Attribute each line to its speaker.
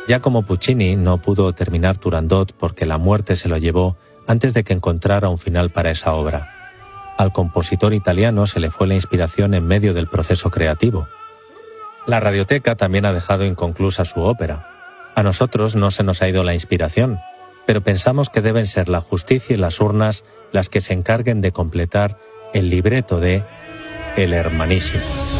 Speaker 1: Giacomo Puccini no pudo terminar Turandot porque la muerte se lo llevó antes de que encontrara un final para esa obra. Al compositor italiano se le fue la inspiración en medio del proceso creativo. La Radioteca también ha dejado inconclusa su ópera. A nosotros no se nos ha ido la inspiración, pero pensamos que deben ser la justicia y las urnas las que se encarguen de completar el libreto de El Hermanísimo.